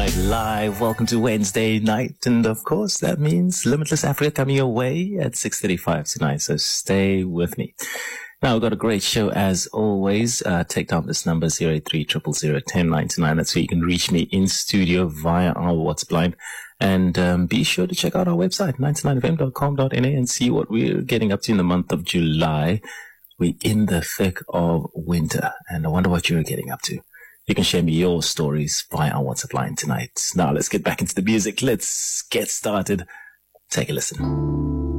Night Live. Welcome to Wednesday night. And of course, that means Limitless Africa coming your way at 6:35 tonight. So stay with me. Now, we've got a great show as always. Take down this number 083-000-1099. That's where you can reach me in studio via our WhatsApp line. And be sure to check out our website, 99fm.com.na, and see what we're getting up to in the month of July. We're in the thick of winter, and I wonder what you're getting up to. You can share me your stories via our WhatsApp line tonight. Now, let's get back into the music. Let's get started. Take a listen.